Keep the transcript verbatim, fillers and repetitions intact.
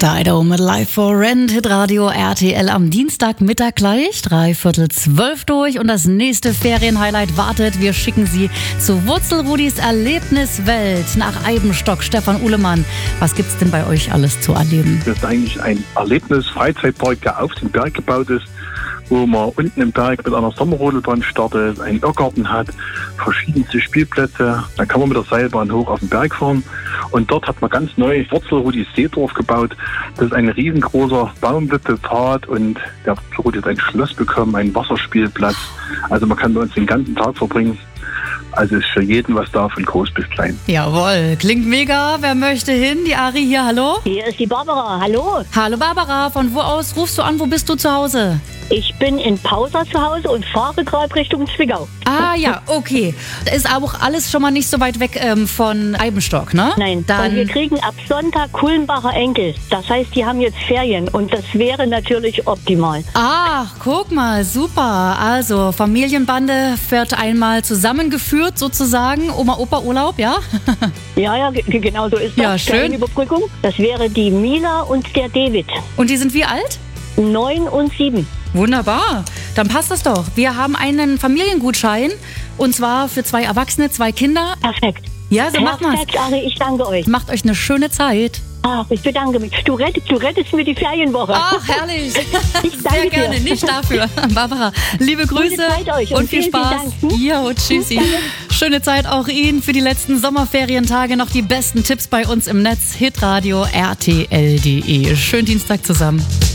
Dido mit Live for Rent, Hitradio R T L am Dienstagmittag gleich, drei Viertel zwölf durch und das nächste Ferienhighlight wartet. Wir schicken Sie zu Wurzelrudis Erlebniswelt nach Eibenstock. Stefan Uhlemann, was gibt's denn bei euch alles zu erleben? Das ist eigentlich ein Erlebnis-Freizeitpark, der auf dem Berg gebaut ist, wo man unten im Berg mit einer Sommerrodelbahn startet, einen Irrgarten hat, verschiedenste Spielplätze. Dann kann man mit der Seilbahn hoch auf den Berg fahren. Und dort hat man ganz neu Wurzelrudis Seedorf gebaut. Das ist ein riesengroßer Baumwipfelpfad und der Wurzelrudi hat ein Schloss bekommen, einen Wasserspielplatz. Also man kann bei uns den ganzen Tag verbringen. Also ist für jeden was da, von groß bis klein. Jawohl, klingt mega. Wer möchte hin? Die Ari hier, hallo? Hier ist die Barbara, hallo. Hallo Barbara, von wo aus rufst du an? Wo bist du zu Hause? Ich bin in Pausa zu Hause und fahre gerade Richtung Zwickau. Ah ja, okay. Da ist aber auch alles schon mal nicht so weit weg ähm, von Eibenstock, ne? Nein, Dann weil wir kriegen ab Sonntag Kulmbacher Enkel. Das heißt, die haben jetzt Ferien und das wäre natürlich optimal. Ach, guck mal, super. Also, Familienbande wird einmal zusammengeführt sozusagen. Oma-Opa-Urlaub, ja? Ja, ja, g- genau so ist das. Ja, schön. Kleine Überbrückung. Das wäre die Mila und der David. Und die sind wie alt? Neun und sieben. Wunderbar, dann passt das doch. Wir haben einen Familiengutschein und zwar für zwei Erwachsene, zwei Kinder. Perfekt. Ja, so macht man's. Perfekt, Ari, ich danke euch. Macht euch eine schöne Zeit. Ach, ich bedanke mich. Du rettest, du rettest mir die Ferienwoche. Ach, herrlich. Ich danke Sehr gerne, dir. nicht dafür. Barbara, liebe Grüße Zeit euch und, und viel vielen, Spaß. vielen Dank. Jo, tschüssi. Schöne Zeit auch Ihnen für die letzten Sommerferientage. Noch die besten Tipps bei uns im Netz. Hitradio R T L punkt de. Schönen Dienstag zusammen.